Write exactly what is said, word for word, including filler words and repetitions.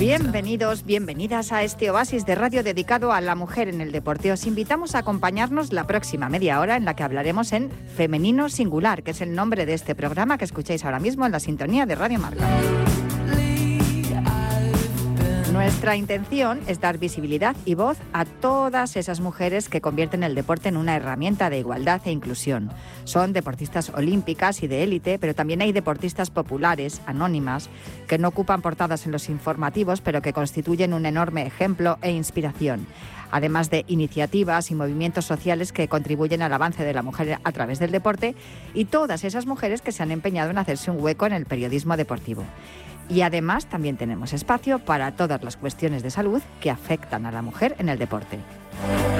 Bienvenidos, bienvenidas a este oasis de radio dedicado a la mujer en el deporte. Os invitamos a acompañarnos la próxima media hora en la que hablaremos en Femenino Singular, que es el nombre de este programa que escucháis ahora mismo en la sintonía de Radio Marca. Nuestra intención es dar visibilidad y voz a todas esas mujeres que convierten el deporte en una herramienta de igualdad e inclusión. Son deportistas olímpicas y de élite, pero también hay deportistas populares, anónimas, que no ocupan portadas en los informativos, pero que constituyen un enorme ejemplo e inspiración. Además de iniciativas y movimientos sociales que contribuyen al avance de la mujer a través del deporte, y todas esas mujeres que se han empeñado en hacerse un hueco en el periodismo deportivo. Y además también tenemos espacio para todas las cuestiones de salud que afectan a la mujer en el deporte.